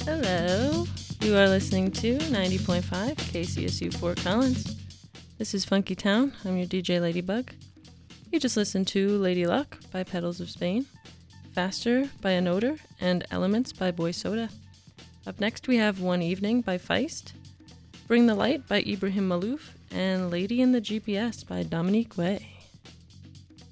Hello. You are listening to 90.5 KCSU Fort Collins. This is Funky Town. I'm your DJ Ladybug. You just listened to Lady Luck by Petals of Spain, Faster by Anoder, and Elements by Boy Soda. Up next we have One Evening by Feist, Bring the Light by Ibrahim Malouf, and Lady in the GPS by Dominique Way.